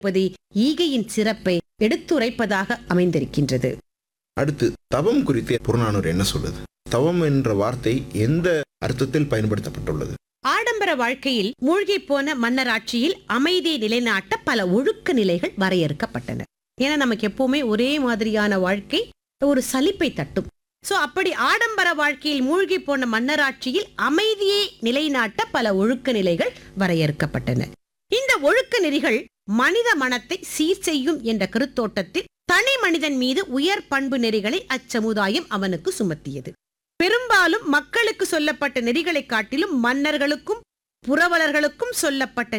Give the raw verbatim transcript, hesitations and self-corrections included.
இருப்பது ஈகையின் சிறப்பை எடுத்துரைப்பதாக அமைந்திருக்கின்றது. அடுத்து தவம் குறித்து புறநானூறு என்ன சொல்லுது? தவம் என்ற வார்த்தை எந்த அர்த்தத்தில் பயன்படுத்தப்பட்டுள்ளது? ஆடம்பர வாழ்க்கையில் மூழ்கி போன மன்னராட்சியில் அமைதியை நிலைநாட்ட பல ஒழுக்க நிலைகள் வரையறுக்கப்பட்டன. ஏன்னா நமக்கு எப்பவுமே ஒரே மாதிரியான வாழ்க்கை ஒரு சலிப்பை தட்டும். சோ அப்படி ஆடம்பர வாழ்க்கையில் மூழ்கி போன மன்னராட்சியில் அமைதியை நிலைநாட்ட பல ஒழுக்க நிலைகள் வரையறுக்கப்பட்டன. இந்த ஒழுக்க நெறிகள் மனித மனத்தை சீர் செய்யும் என்ற கருத்தோட்டத்தில் தனி மனிதன் மீது உயர் பண்பு நெறிகளை அச்சமுதாயம் அவனுக்கு சுமத்தியது. பெரும்பாலும் மக்களுக்கு சொல்லப்பட்ட நெறிகளை காட்டிலும் மன்னர்களுக்கும் புரவலர்களுக்கும் சொல்லப்பட்ட